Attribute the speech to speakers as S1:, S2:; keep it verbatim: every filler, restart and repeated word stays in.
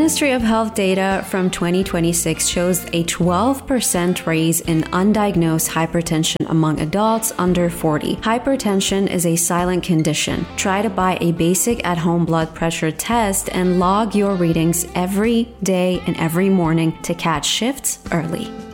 S1: Ministry of Health data from twenty twenty-six shows a twelve percent raise in undiagnosed hypertension among adults under forty. Hypertension is a silent condition. Try to buy a basic at-home blood pressure test and log your readings every day and every morning to catch shifts early.